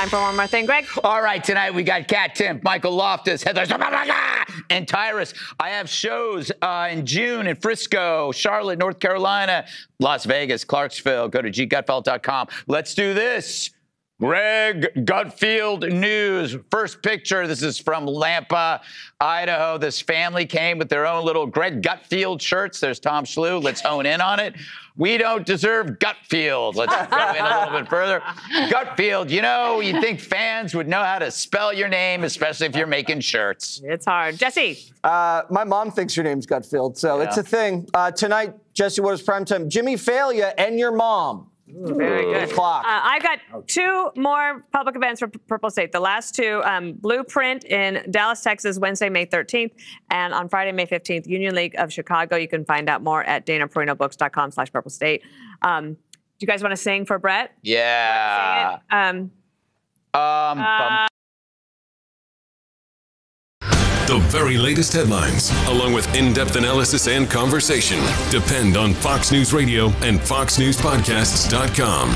time for one more thing, Greg. All right, tonight we got Kat Timp, Michael Loftus, Heather, and Tyrus. I have shows in June in Frisco, Charlotte, North Carolina, Las Vegas, Clarksville. Go to ggutfeld.com. Let's do this. Greg Gutfeld News. First picture. This is from Lampa, Idaho. This family came with their own little Greg Gutfeld shirts. There's Tom Schlew. Let's hone in on it. We don't deserve Gutfeld. Let's go in a little bit further. Gutfeld, you'd think fans would know how to spell your name, especially if you're making shirts. It's hard. Jesse. My mom thinks your name's Gutfeld, so it's a thing. Tonight, Jesse, what is primetime? Jimmy Failure and your mom. Very good. I've got two more public events for Purple State. The last two, Blueprint in Dallas, Texas, Wednesday, May 13th, and on Friday, May 15th, Union League of Chicago. You can find out more at DanaPerinoBooks.com/Purple State. Do you guys want to sing for Brett? Yeah. The very latest headlines, along with in-depth analysis and conversation, depend on Fox News Radio and FoxNewsPodcasts.com.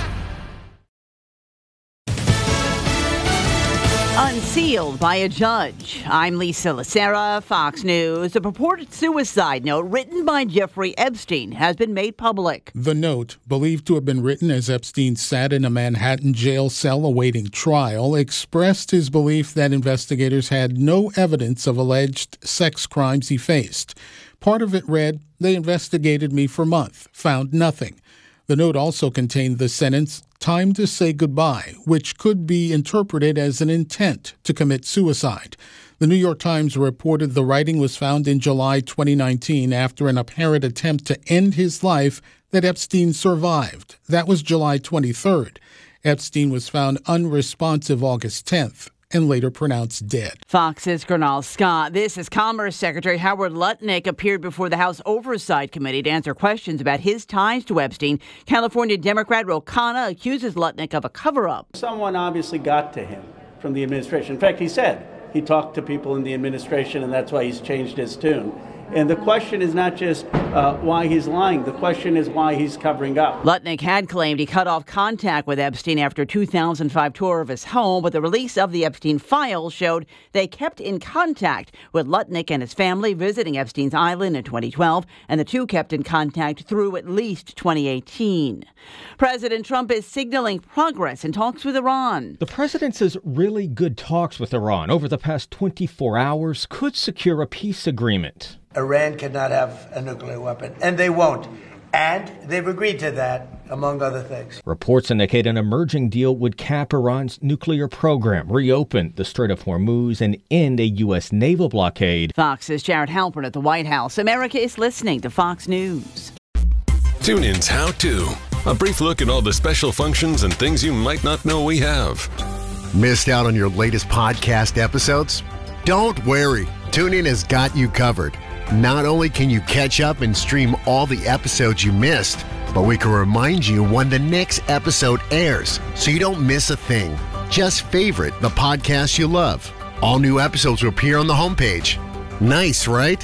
Unsealed by a judge. I'm Lisa Lacera, Fox News. A purported suicide note written by Jeffrey Epstein has been made public. The note, believed to have been written as Epstein sat in a Manhattan jail cell awaiting trial, expressed his belief that investigators had no evidence of alleged sex crimes he faced. Part of it read, "They investigated me for a month, found nothing." The note also contained the sentence, "Time to say goodbye," which could be interpreted as an intent to commit suicide. The New York Times reported the writing was found in July 2019 after an apparent attempt to end his life that Epstein survived. That was July 23rd. Epstein was found unresponsive August 10th. And later pronounced dead. Fox's Gernal Scott. This is Commerce Secretary Howard Lutnick appeared before the House Oversight Committee to answer questions about his ties to Epstein. California Democrat Ro Khanna accuses Lutnick of a cover-up. Someone obviously got to him from the administration. In fact, he said he talked to people in the administration, and that's why he's changed his tune. And the question is not just why he's lying. The question is why he's covering up. Lutnick had claimed he cut off contact with Epstein after a 2005 tour of his home, but the release of the Epstein files showed they kept in contact with Lutnick and his family visiting Epstein's island in 2012, and the two kept in contact through at least 2018. President Trump is signaling progress in talks with Iran. The president says really good talks with Iran over the past 24 hours could secure a peace agreement. Iran cannot have a nuclear weapon, and they won't. And they've agreed to that, among other things. Reports indicate an emerging deal would cap Iran's nuclear program, reopen the Strait of Hormuz, and end a U.S. naval blockade. Fox's Jared Halpern at the White House. America is listening to Fox News. TuneIn's How To. A brief look at all the special functions and things you might not know we have. Missed out on your latest podcast episodes? Don't worry. TuneIn has got you covered. Not only can you catch up and stream all the episodes you missed, but we can remind you when the next episode airs so you don't miss a thing. Just favorite the podcast you love. All new episodes will appear on the homepage. Nice, right?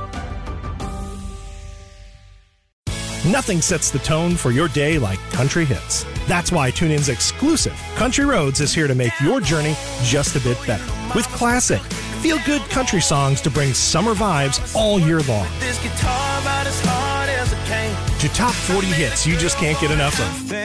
Nothing sets the tone for your day like country hits. That's why TuneIn's exclusive Country Roads is here to make your journey just a bit better. With classic, feel-good country songs to bring summer vibes all year long. To top 40 hits you just can't get enough of.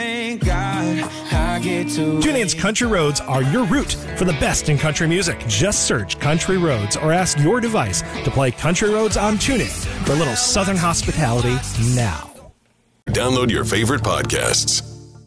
TuneIn's Country Roads are your route for the best in country music. Just search Country Roads or ask your device to play Country Roads on TuneIn for a little Southern hospitality now. Download your favorite podcasts.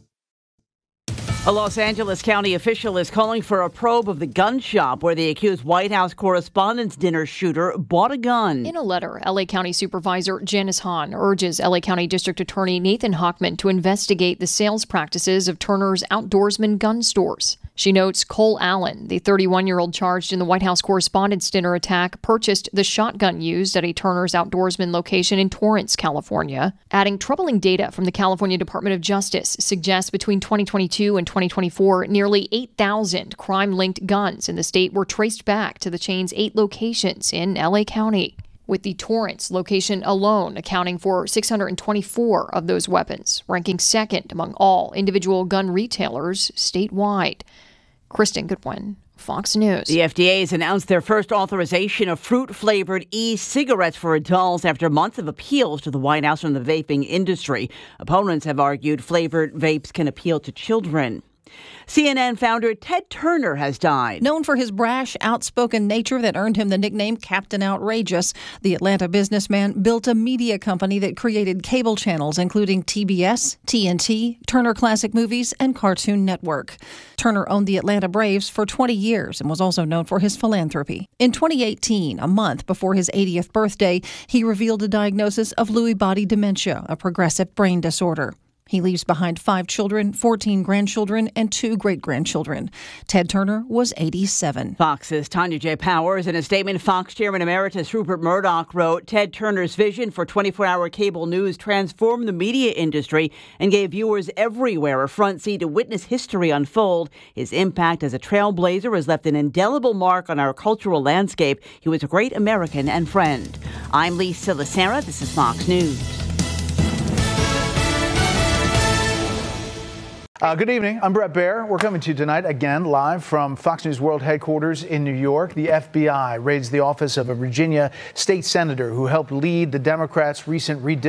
A Los Angeles County official is calling for a probe of the gun shop where the accused White House Correspondents' Dinner shooter bought a gun. In a letter, L.A. County Supervisor Janice Hahn urges L.A. County District Attorney Nathan Hochman to investigate the sales practices of Turner's Outdoorsman gun stores. She notes Cole Allen, the 31-year-old charged in the White House Correspondents' Dinner attack, purchased the shotgun used at a Turner's Outdoorsman location in Torrance, California. Adding troubling data from the California Department of Justice suggests between 2022 and 2024, nearly 8,000 crime-linked guns in the state were traced back to the chain's 8 locations in L.A. County, with the Torrance location alone accounting for 624 of those weapons, ranking second among all individual gun retailers statewide. Kristen Goodwin, Fox News. The FDA has announced their first authorization of fruit-flavored e-cigarettes for adults after months of appeals to the White House from the vaping industry. Opponents have argued flavored vapes can appeal to children. CNN founder Ted Turner has died. Known for his brash, outspoken nature that earned him the nickname Captain Outrageous, the Atlanta businessman built a media company that created cable channels including TBS, TNT, Turner Classic Movies, and Cartoon Network. Turner owned the Atlanta Braves for 20 years and was also known for his philanthropy. In 2018, a month before his 80th birthday, he revealed a diagnosis of Lewy body dementia, a progressive brain disorder. He leaves behind 5 children, 14 grandchildren, and 2 great-grandchildren. Ted Turner was 87. Fox's Tanya J. Powers. In a statement, Fox Chairman Emeritus Rupert Murdoch wrote, Ted Turner's vision for 24-hour cable news transformed the media industry and gave viewers everywhere a front seat to witness history unfold. His impact as a trailblazer has left an indelible mark on our cultural landscape. He was a great American and friend. I'm Lisa Lacera. This is Fox News. Good evening. I'm Brett Baer. We're coming to you tonight again live from Fox News World Headquarters in New York. The FBI raids the office of a Virginia state senator who helped lead the Democrats' recent redistricting